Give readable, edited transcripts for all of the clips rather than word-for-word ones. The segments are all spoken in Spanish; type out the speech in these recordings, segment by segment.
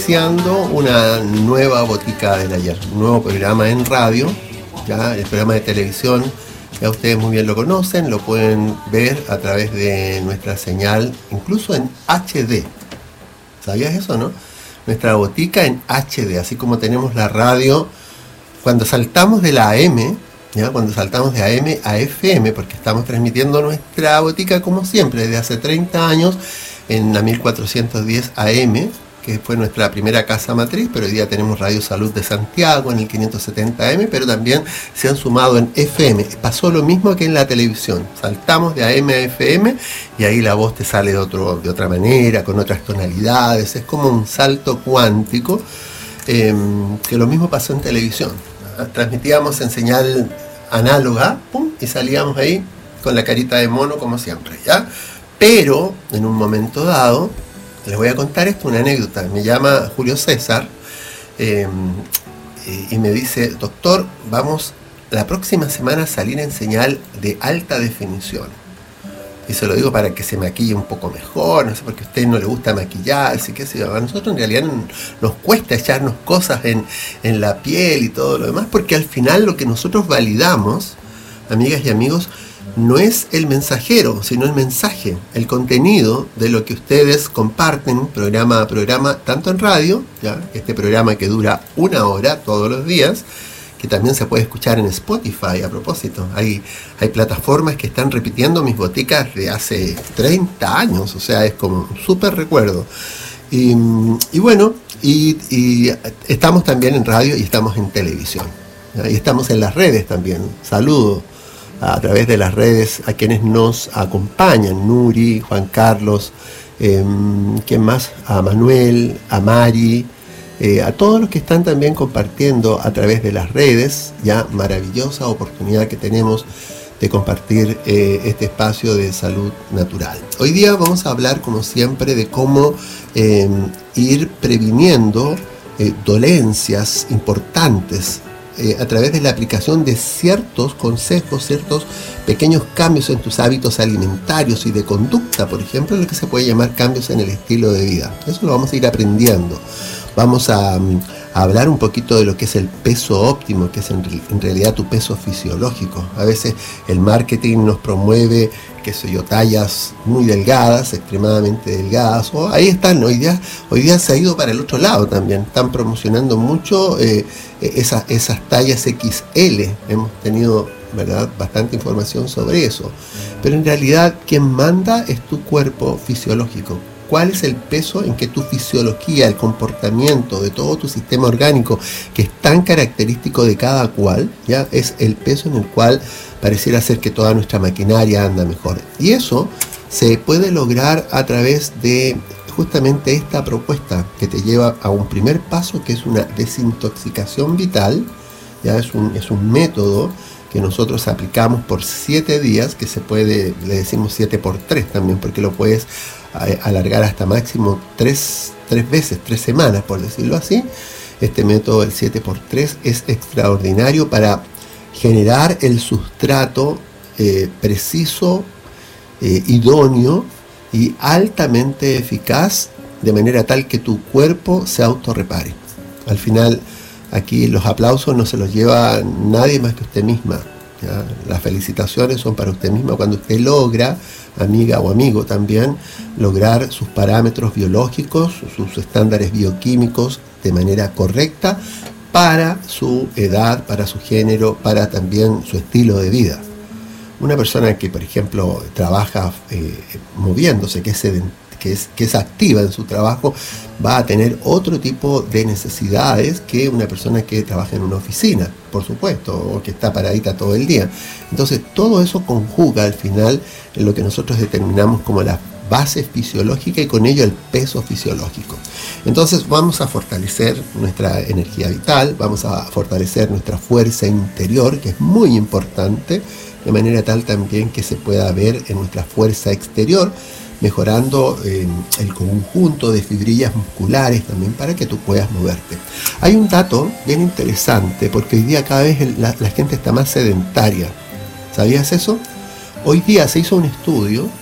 Iniciando una nueva Botica del Ayer, un nuevo programa en radio, ya el programa de televisión, ya ustedes muy bien lo conocen, lo pueden ver a través de nuestra señal, incluso en HD. ¿Sabías eso, no? Nuestra Botica en HD, así como tenemos la radio, cuando saltamos de la AM, ¿ya? Cuando saltamos de AM a FM, porque estamos transmitiendo nuestra Botica como siempre, desde hace 30 años, en la 1410 AM, que fue nuestra primera casa matriz, pero hoy día tenemos Radio Salud de Santiago en el 570M, pero también se han sumado en FM. Pasó lo mismo que en la televisión. Saltamos de AM a FM y ahí la voz te sale de otra manera, con otras tonalidades. Es como un salto cuántico, que lo mismo pasó en televisión. Transmitíamos en señal análoga, pum, y salíamos ahí con la carita de mono como siempre, ¿ya? Pero en un momento dado, les voy a contar esto, una anécdota. Me llama Julio César y me dice: doctor, vamos la próxima semana a salir en señal de alta definición. Y se lo digo para que se maquille un poco mejor, no sé, porque a usted no le gusta maquillarse, qué sé yo. A nosotros en realidad nos cuesta echarnos cosas en la piel y todo lo demás, porque al final lo que nosotros validamos, amigas y amigos, no es el mensajero, sino el mensaje, el contenido de lo que ustedes comparten programa a programa, tanto en radio, ¿ya? Este programa que dura 1 hora todos los días, que también se puede escuchar en Spotify. A propósito, hay plataformas que están repitiendo mis boticas de hace 30 años, o sea, es como un súper recuerdo. Y bueno, y estamos también en radio y estamos en televisión, ¿ya? Y estamos en las redes también. Saludo a través de las redes a quienes nos acompañan: Nuri, Juan Carlos, ¿quién más? A Manuel, a Mari, a todos los que están también compartiendo a través de las redes. Ya maravillosa oportunidad que tenemos de compartir este espacio de salud natural. Hoy día vamos a hablar, como siempre, de cómo ir previniendo dolencias importantes a través de la aplicación de ciertos consejos, ciertos pequeños cambios en tus hábitos alimentarios y de conducta, por ejemplo, lo que se puede llamar cambios en el estilo de vida. Eso lo vamos a ir aprendiendo. Vamos a hablar un poquito de lo que es el peso óptimo, que es en realidad tu peso fisiológico. A veces el marketing nos promueve, qué sé yo, tallas muy delgadas, extremadamente delgadas, o ahí están. Hoy día se ha ido para el otro lado también. Están promocionando mucho esas tallas XL. Hemos tenido, ¿verdad?, bastante información sobre eso. Pero en realidad quien manda es tu cuerpo fisiológico. ¿Cuál es el peso en que tu fisiología, el comportamiento de todo tu sistema orgánico, que es tan característico de cada cual, ya es el peso en el cual pareciera ser que toda nuestra maquinaria anda mejor? Y eso se puede lograr a través de justamente esta propuesta que te lleva a un primer paso, que es una desintoxicación vital. Ya es un método que nosotros aplicamos por 7 días, que se puede, le decimos 7x3 también, porque lo puedes alargar hasta máximo 3 veces, 3 semanas, por decirlo así. Este método del 7x3 es extraordinario para generar el sustrato preciso, idóneo y altamente eficaz, de manera tal que tu cuerpo se autorrepare. Al final, aquí los aplausos no se los lleva nadie más que usted misma, ¿ya? Las felicitaciones son para usted misma cuando usted logra, amiga o amigo también, lograr sus parámetros biológicos, sus estándares bioquímicos de manera correcta para su edad, para su género, para también su estilo de vida. Una persona que, por ejemplo, trabaja moviéndose, que es activa en su trabajo, va a tener otro tipo de necesidades que una persona que trabaja en una oficina, por supuesto, o que está paradita todo el día. Entonces, todo eso conjuga al final en lo que nosotros determinamos como la base fisiológica y con ello el peso fisiológico. Entonces, vamos a fortalecer nuestra energía vital, vamos a fortalecer nuestra fuerza interior, que es muy importante, de manera tal también que se pueda ver en nuestra fuerza exterior, mejorando el conjunto de fibrillas musculares también para que tú puedas moverte. Hay un dato bien interesante, porque hoy día cada vez la gente está más sedentaria. ¿Sabías eso? Hoy día se hizo un estudio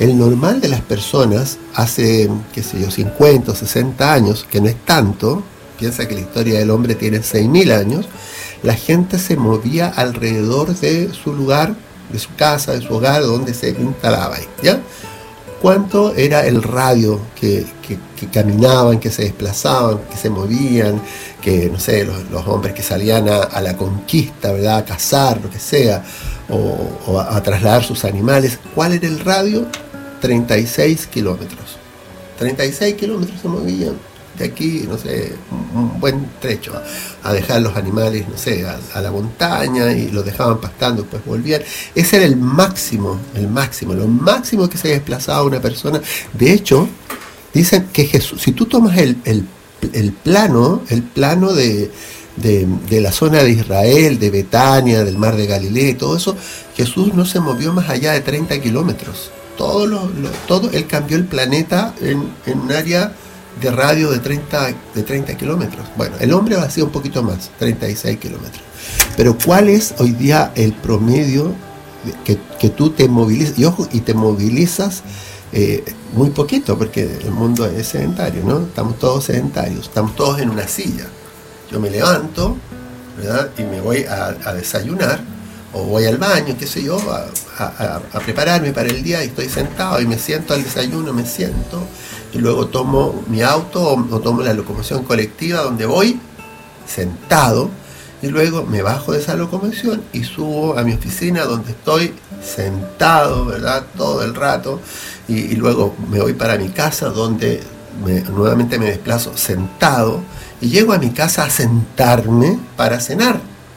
El normal de las personas hace, qué sé yo, 50 o 60 años, que no es tanto, piensa que la historia del hombre tiene 6.000 años, la gente se movía alrededor de su lugar, de su casa, de su hogar, donde se instalaba ahí, ¿ya? ¿Cuánto era el radio que caminaban, que se desplazaban, que se movían, que, no sé, los hombres que salían a la conquista, ¿verdad?, a cazar, lo que sea, o a trasladar sus animales? ¿Cuál era el radio? 36 kilómetros. 36 kilómetros se movían de aquí, no sé, un buen trecho, a dejar los animales, no sé, a la montaña, y los dejaban pastando, después volvían. Ese era el máximo, lo máximo que se desplazaba una persona. De hecho, dicen que Jesús, si tú tomas el plano de la zona de Israel, de Betania, del mar de Galilea y todo eso, Jesús no se movió más allá de 30 kilómetros. Todo él cambió el planeta en un área de radio de 30 kilómetros. Bueno, el hombre ha sido un poquito más, 36 kilómetros. Pero ¿cuál es hoy día el promedio que tú te movilizas? Y ojo, y te movilizas muy poquito, porque el mundo es sedentario, ¿no? Estamos todos sedentarios, estamos todos en una silla. Yo me levanto, ¿verdad?, y me voy a desayunar, o voy al baño, qué sé yo, a prepararme para el día, y estoy sentado y me siento al desayuno, me siento, y luego tomo mi auto o tomo la locomoción colectiva donde voy sentado, y luego me bajo de esa locomoción y subo a mi oficina donde estoy sentado, ¿verdad?, todo el rato, y luego me voy para mi casa donde nuevamente me desplazo sentado, y llego a mi casa a sentarme para cenar,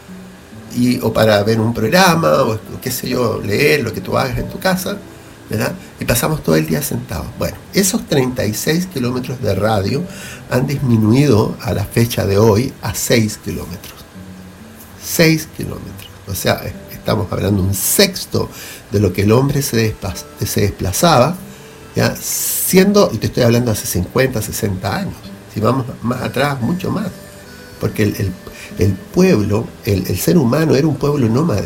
o para ver un programa, o qué sé yo, leer, lo que tú hagas en tu casa, ¿verdad? Y pasamos todo el día sentados. Bueno, esos 36 kilómetros de radio han disminuido a la fecha de hoy a 6 kilómetros. 6 kilómetros. O sea, estamos hablando un sexto de lo que el hombre se desplazaba, ¿ya? Siendo, y te estoy hablando hace 50, 60 años. Si vamos más atrás, mucho más. Porque el pueblo, el ser humano era un pueblo nómade.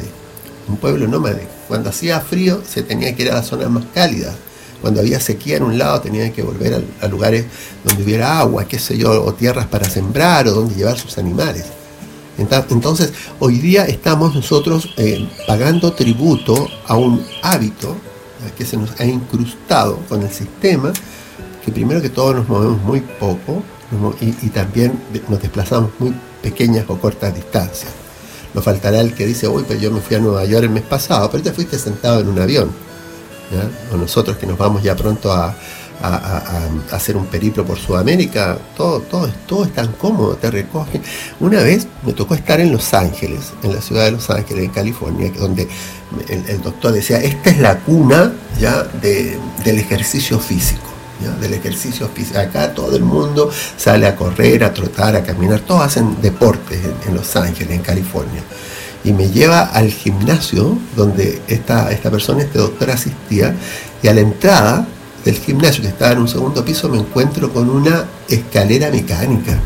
Cuando hacía frío se tenía que ir a las zonas más cálidas. Cuando había sequía en un lado tenía que volver a lugares donde hubiera agua, qué sé yo, o tierras para sembrar, o donde llevar sus animales. Entonces, hoy día estamos nosotros pagando tributo a un hábito que se nos ha incrustado con el sistema, que primero que todo nos movemos muy poco, y también nos desplazamos muy pequeñas o cortas distancias. Nos faltará el que dice, uy, pues yo me fui a Nueva York el mes pasado, pero te fuiste sentado en un avión, ¿ya? O nosotros que nos vamos ya pronto a hacer un periplo por Sudamérica, todo es tan cómodo, te recogen. Una vez me tocó estar en Los Ángeles, en la ciudad de Los Ángeles, en California, donde el doctor decía, esta es la cuna ya del ejercicio físico. ¿Ya? Del ejercicio físico. Acá todo el mundo sale a correr, a trotar, a caminar, todos hacen deportes en Los Ángeles, en California. Y me lleva al gimnasio donde esta persona, este doctor, asistía, y a la entrada del gimnasio, que estaba en un segundo piso, me encuentro con una escalera mecánica.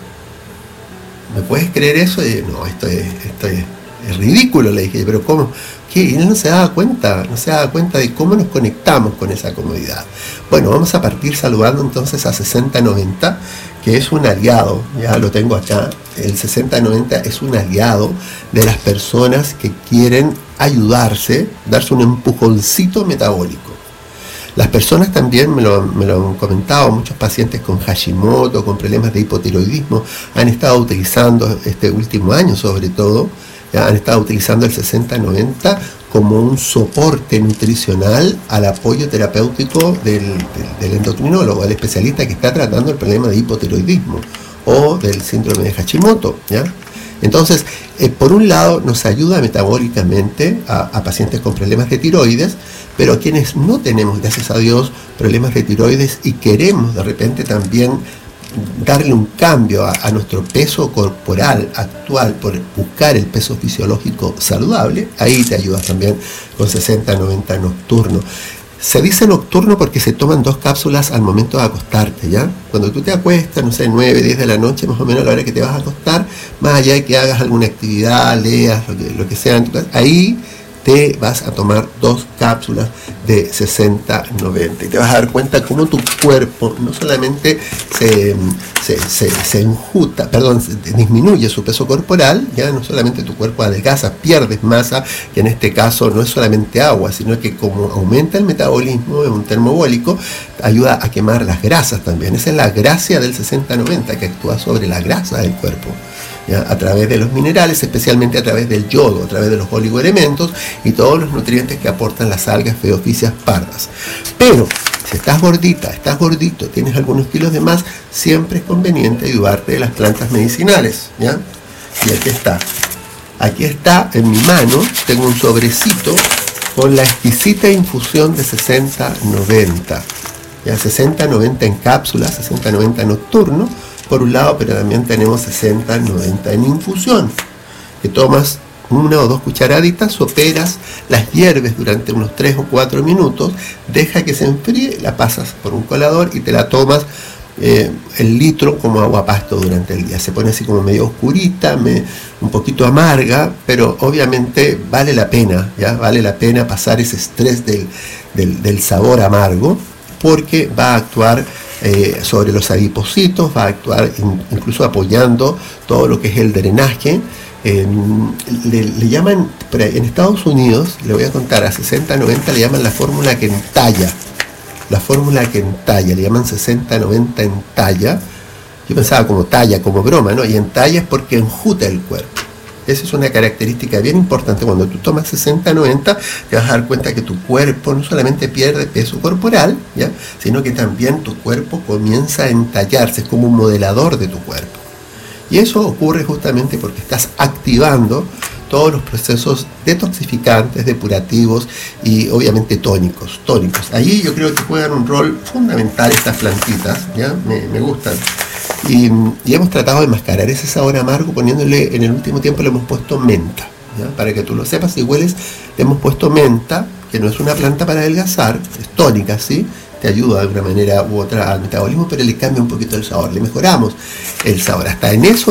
¿Me puedes creer eso? Y no, esto es ridículo, le dije, pero ¿cómo? ¿Qué? Y él no se daba cuenta de cómo nos conectamos con esa comodidad. Bueno, vamos a partir saludando entonces a 6090, que es un aliado, ya lo tengo acá. El 6090 es un aliado de las personas que quieren ayudarse, darse un empujoncito metabólico. Las personas también me lo han comentado, muchos pacientes con Hashimoto, con problemas de hipotiroidismo, han estado utilizando este último año sobre todo, ya han estado utilizando el 6090 como un soporte nutricional al apoyo terapéutico del endocrinólogo, al especialista que está tratando el problema de hipotiroidismo o del síndrome de Hashimoto, ¿ya? Entonces, por un lado nos ayuda metabólicamente a pacientes con problemas de tiroides, pero a quienes no tenemos, gracias a Dios, problemas de tiroides y queremos de repente también darle un cambio a nuestro peso corporal actual por buscar el peso fisiológico saludable, ahí te ayudas también con 60-90 nocturno. Se dice nocturno porque se toman 2 cápsulas al momento de acostarte, ¿ya? Cuando tú te acuestas, no sé, 9, 10 de la noche, más o menos a la hora que te vas a acostar, más allá de que hagas alguna actividad, leas, lo que sea en tu casa, ahí te vas a tomar 2 cápsulas de 60-90 y te vas a dar cuenta cómo tu cuerpo no solamente disminuye su peso corporal, ya no solamente tu cuerpo adelgaza, pierdes masa, que en este caso no es solamente agua, sino que como aumenta el metabolismo, es un termobólico, ayuda a quemar las grasas también. Esa es la gracia del 60-90, que actúa sobre la grasa del cuerpo, ¿ya? A través de los minerales, especialmente a través del yodo, a través de los oligoelementos y todos los nutrientes que aportan las algas Phaeophysias pardas. Pero si estás gordita, estás gordito, tienes algunos kilos de más, siempre es conveniente ayudarte de las plantas medicinales, ¿ya? Y aquí está en mi mano, tengo un sobrecito con la exquisita infusión de 60-90, ya 60-90 en cápsulas, 60-90 nocturno por un lado, pero también tenemos 60-90 en infusión, que tomas 1 o 2 cucharaditas, soperas, las hierves durante unos 3 o 4 minutos, deja que se enfríe, la pasas por un colador y te la tomas el litro como agua pasto durante el día. Se pone así como medio oscurita, un poquito amarga, pero obviamente vale la pena, ¿ya? Vale la pena pasar ese estrés del sabor amargo, porque va a actuar sobre los adipocitos, va a actuar incluso apoyando todo lo que es el drenaje. Le llaman, en Estados Unidos, le voy a contar, a 60-90 le llaman la fórmula que entalla. La fórmula que entalla, le llaman 60-90 entalla. Yo pensaba como talla, como broma, ¿no? Y entalla es porque enjuta el cuerpo. Esa es una característica bien importante. Cuando tú tomas 60-90, te vas a dar cuenta que tu cuerpo no solamente pierde peso corporal, ¿ya? Sino que también tu cuerpo comienza a entallarse, es como un modelador de tu cuerpo. Y eso ocurre justamente porque estás activando todos los procesos detoxificantes, depurativos y obviamente tónicos. Allí yo creo que juegan un rol fundamental estas plantitas, ¿ya? Me gustan. Y hemos tratado de mascarar ese sabor amargo poniéndole, en el último tiempo le hemos puesto menta, ¿ya? Para que tú lo sepas, si hueles, le hemos puesto menta, que no es una planta para adelgazar, es tónica, ¿sí? Te ayuda de una manera u otra al metabolismo, pero le cambia un poquito el sabor, le mejoramos el sabor. Hasta en eso